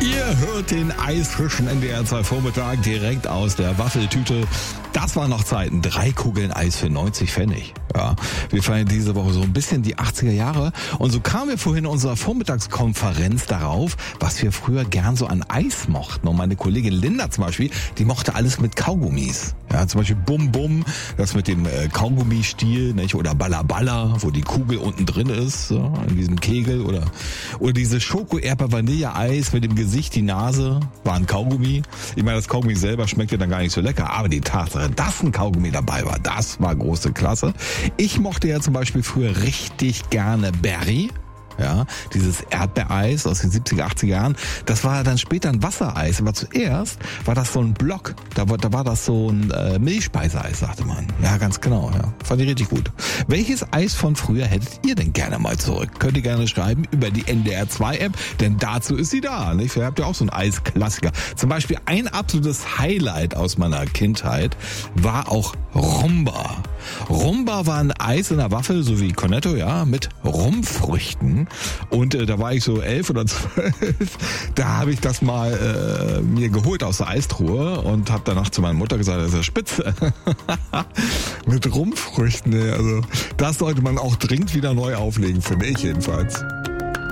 Ihr hört den eisfrischen NDR 2 Vormittag direkt aus der Waffeltüte. Das waren noch Zeiten. 3 Kugeln Eis für 90 Pfennig. Ja, wir feiern diese Woche so ein bisschen die 80er Jahre. Und so kamen wir vorhin in unserer Vormittagskonferenz darauf, was wir früher gern so an Eis mochten. Und meine Kollegin Linda zum Beispiel, die mochte alles mit Kaugummis. Ja, zum Beispiel Bum Bum, das mit dem Kaugummistiel, nicht? Oder Balla Balla, wo die Kugel unten drin ist, so, in diesem Kegel. Oder diese Schoko-Erdbeer-Vanille-Eis mit dem Gesicht, die Nase, war ein Kaugummi. Ich meine, das Kaugummi selber schmeckte dann gar nicht so lecker, aber die Tatsache, dass ein Kaugummi dabei war, das war große Klasse. Ich mochte ja zum Beispiel früher richtig gerne Berry. Ja, dieses Erdbeereis aus den 70er, 80er Jahren, das war dann später ein Wassereis, aber zuerst war das so ein Block, da war das so ein Milchspeiseeis, sagte man. Ja, ganz genau, ja. Fand ich richtig gut. Welches Eis von früher hättet ihr denn gerne mal zurück? Könnt ihr gerne schreiben über die NDR 2 App, denn dazu ist sie da, nicht? Ihr habt ja auch so einen Eisklassiker. Zum Beispiel ein absolutes Highlight aus meiner Kindheit war auch Rumba. Rumba war ein Eis in der Waffel, so wie Cornetto, ja, mit Rumfrüchten. Und da war ich so 11 oder 12. Da habe ich das mal mir geholt aus der Eistruhe und habe danach zu meiner Mutter gesagt, das ist ja spitze. Mit Rumfrüchten, also das sollte man auch dringend wieder neu auflegen, finde ich jedenfalls.